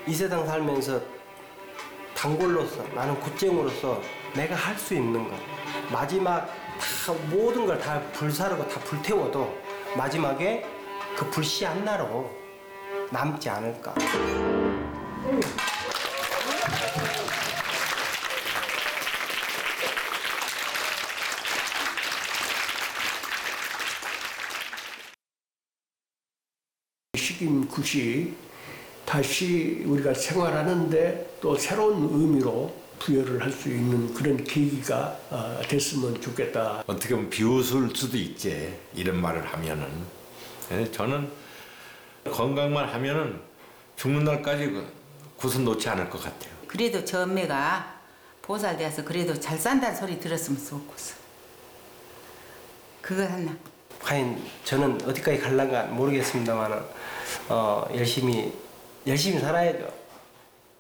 이 세상 살면서 단골로서 나는 굿쟁으로서 내가 할 수 있는 것 마지막 다 모든 걸 다 불사르고 다 불태워도 마지막에 그 불씨 하나로 남지 않을까. 식인 굿이 다시 우리가 생활하는데 또 새로운 의미로 부여를 할 수 있는 그런 계기가 됐으면 좋겠다. 어떻게 보면 비웃을 수도 있지, 이런 말을 하면은. 저는 건강만 하면은 죽는 날까지 굿은 놓지 않을 것 같아요. 그래도 저 엄매가 보살되어서 그래도 잘 산다는 소리 들었으면 좋겠어. 그거 하나. 과연 저는 어디까지 갈란가 모르겠습니다만 열심히 살아야죠.